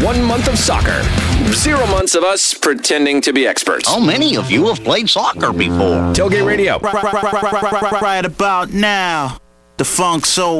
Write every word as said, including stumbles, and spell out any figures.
one month of soccer. Zero months of us pretending to be experts. How many of you have played soccer before? Tailgate Radio. Right, right, right, right, right, right, right about now, the Funk Soul